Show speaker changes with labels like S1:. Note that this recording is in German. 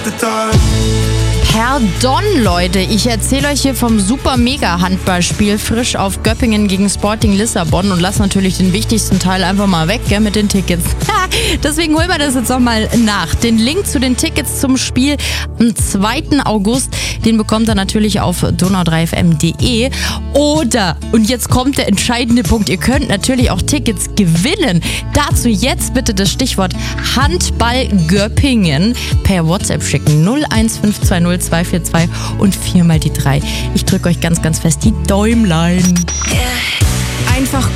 S1: Pardon, Leute, ich erzähle euch hier vom Super-Mega-Handballspiel frisch auf Göppingen gegen Sporting Lissabon und lasse natürlich den wichtigsten Teil einfach mal weg, gell, mit den Tickets. Deswegen holen wir das jetzt nochmal nach. Den Link zu den Tickets zum Spiel am 2. August, den bekommt ihr natürlich auf donau3fm.de. Oder, und jetzt kommt der entscheidende Punkt, ihr könnt natürlich auch Tickets gewinnen. Dazu jetzt bitte das Stichwort Handball Göppingen per WhatsApp schicken. 01520 242 und 4 mal die 3. Ich drücke euch ganz, ganz fest die Däumlein.
S2: Einfach